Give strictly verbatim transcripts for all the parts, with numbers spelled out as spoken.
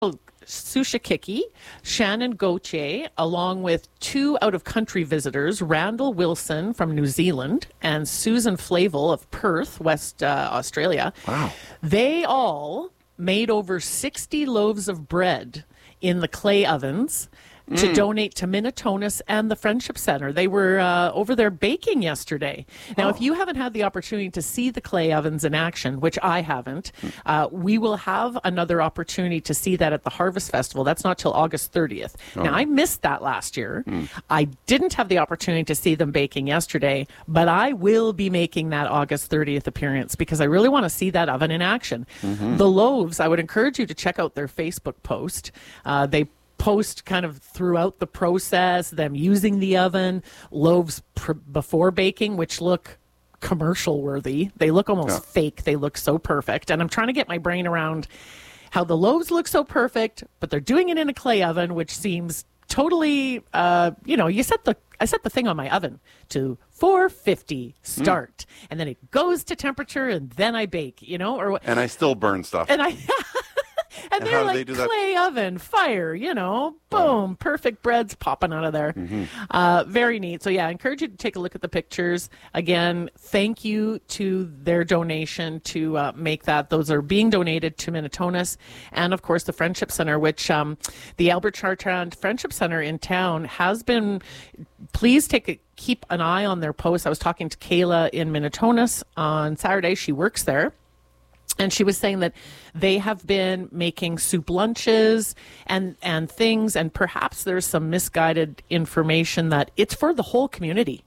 Sushikiki, Shannon Gauthier, along with two out-of-country visitors, Randall Wilson from New Zealand and Susan Flavel of Perth, West uh, Australia. Wow. They all made over sixty loaves of bread in the clay ovens to mm. donate to Minnetonus and the Friendship Center. They were uh, over there baking yesterday. Now, oh. if you haven't had the opportunity to see the clay ovens in action, which I haven't, uh, we will have another opportunity to see that at the Harvest Festival. That's not till August thirtieth. Oh. Now, I missed that last year. Mm. I didn't have the opportunity to see them baking yesterday, but I will be making that August thirtieth appearance because I really want to see that oven in action. Mm-hmm. The loaves, I would encourage you to check out their Facebook post. Uh, they post kind of throughout the process, them using the oven, loaves pr- before baking, which look commercial worthy. They look almost yeah. fake. They look so perfect. And I'm trying to get my brain around how the loaves look so perfect, but they're doing it in a clay oven, which seems totally, uh, you know, you set the, I set the thing on my oven to four fifty start, mm. and then it goes to temperature, and then I bake, you know, or and I still burn stuff. And I And, and they're like they clay that? oven, fire, you know, boom, perfect breads popping out of there. Mm-hmm. Uh, very neat. So, yeah, I encourage you to take a look at the pictures. Again, thank you to their donation to uh, make that. Those are being donated to Minnetonus and, of course, the Friendship Center, which um, the Albert Chartrand Friendship Center in town has been. Please take a, keep an eye on their posts. I was talking to Kayla in Minnetonus on Saturday. She works there. And she was saying that they have been making soup lunches and, and things, and perhaps there's some misguided information that it's for the whole community.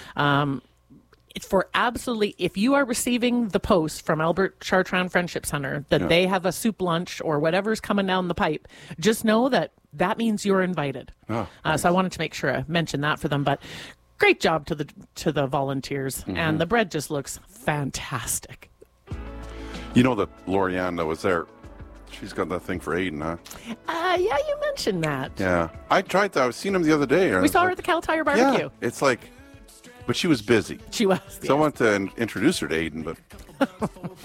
Um, it's for absolutely, if you are receiving the post from Albert Chartrand Friendship Center that yeah. they have a soup lunch or whatever's coming down the pipe, just know that that means you're invited. Oh, nice. uh, so I wanted to make sure I mentioned that for them. But great job to the to the volunteers. Mm-hmm. And the bread just looks fantastic. You know that Lorianne that was there, she's got that thing for Aiden, huh? Uh, yeah, you mentioned that. Yeah. I tried that. I was seeing him the other day. We saw her at the Cal Tire Barbecue. Yeah, it's like, but she was busy. She was. So yes. I wanted to introduce her to Aiden, but